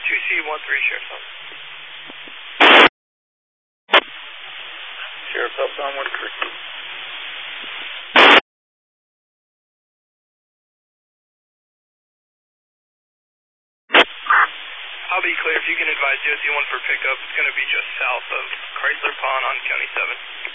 2C13, Sheriff's Office. Sheriff's Office on Wood Creek. I'll be clear if you can advise DOC1 for pickup. It's going to be just south of Chrysler Pond on County 7.